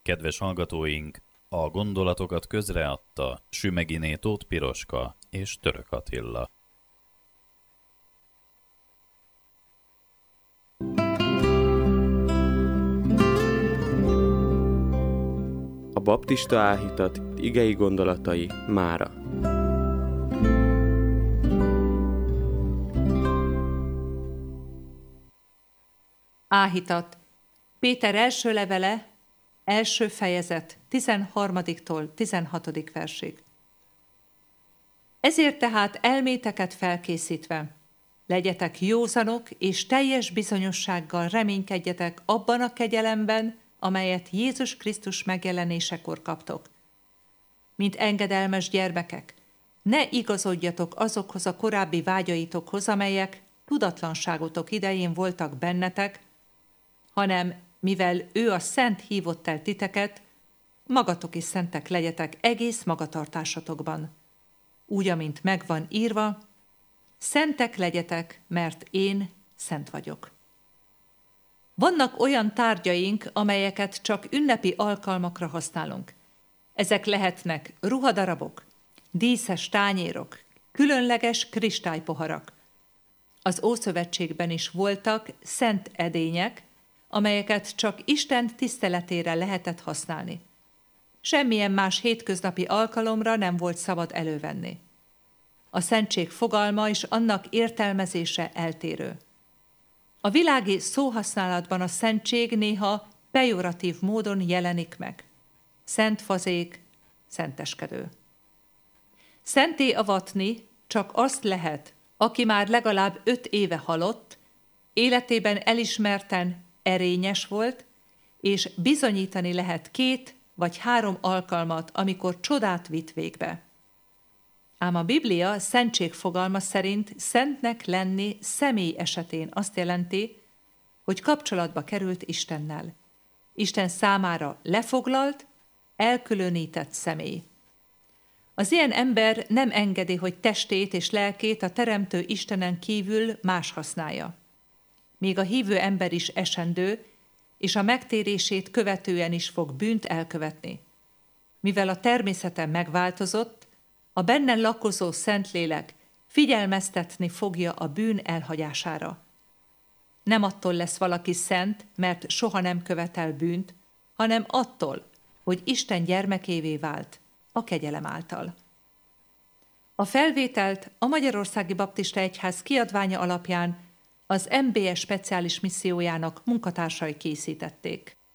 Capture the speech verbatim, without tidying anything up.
Kedves hallgatóink, a gondolatokat közreadta Sümeginé Tóth Piroska és Török Attila. A baptista áhítat igei gondolatai mára. Áhítat. Péter első levele, első fejezet, tizenharmadiktól tizenhatodik versig. Ezért tehát elméteket felkészítve, legyetek józanok, és teljes bizonyossággal reménykedjetek abban a kegyelemben, amelyet Jézus Krisztus megjelenésekor kaptok. Mint engedelmes gyermekek, ne igazodjatok azokhoz a korábbi vágyaitokhoz, amelyek tudatlanságotok idején voltak bennetek, hanem mivel ő a Szent hívott el titeket, magatok is szentek legyetek egész magatartásotokban. Úgy, amint megvan írva, szentek legyetek, mert én szent vagyok. Vannak olyan tárgyaink, amelyeket csak ünnepi alkalmakra használunk. Ezek lehetnek ruhadarabok, díszes tányérok, különleges kristálypoharak. Az Ószövetségben is voltak szent edények, amelyeket csak Isten tiszteletére lehetett használni. Semmilyen más hétköznapi alkalomra nem volt szabad elővenni. A szentség fogalma és annak értelmezése eltérő. A világi szóhasználatban a szentség néha pejoratív módon jelenik meg. Szent fazék, szenteskedő. Szenté avatni csak azt lehet, aki már legalább öt éve halott, életében elismerten erényes volt, és bizonyítani lehet két vagy három alkalmat, amikor csodát vitt végbe. Ám a Biblia szentség fogalma szerint szentnek lenni személy esetén azt jelenti, hogy kapcsolatba került Istennel. Isten számára lefoglalt, elkülönített személy. Az ilyen ember nem engedi, hogy testét és lelkét a teremtő Istenen kívül más használja. Még a hívő ember is esendő, és a megtérését követően is fog bűnt elkövetni. Mivel a természete megváltozott, a benne lakozó Szentlélek figyelmeztetni fogja a bűn elhagyására. Nem attól lesz valaki szent, mert soha nem követel bűnt, hanem attól, hogy Isten gyermekévé vált a kegyelem által. A felvételt a Magyarországi Baptista Egyház kiadványa alapján az em bé e speciális missziójának munkatársai készítették.